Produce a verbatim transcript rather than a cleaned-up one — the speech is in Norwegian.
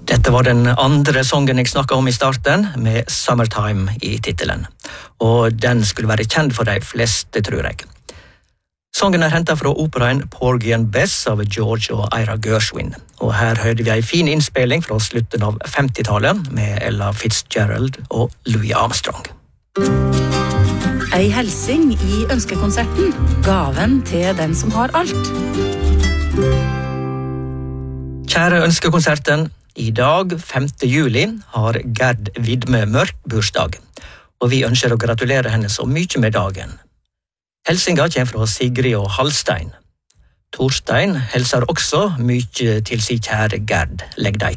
Dette var den andre songen jeg snakket om i starten, med Summertime i titelen. Og den skulle være kjent for de fleste, tror jeg. Songen er hentet fra operaen Porgy and Bess av George og Ira Gershwin. Og her hørte vi en fin innspilling fra slutten av femtitallet med Ella Fitzgerald og Louis Armstrong. Ei helsing i ønskekonserten, gaven til den som har alt. Kjære ønskekonserten, i dag, femte juli, har Gerd Vidme Mørk bursdag, og vi ønsker å gratulere henne så mye med dagen. Helsinga kommer fra Sigrid og Hallstein. Torstein hilser også mye til sin kjære Gerd, legg deg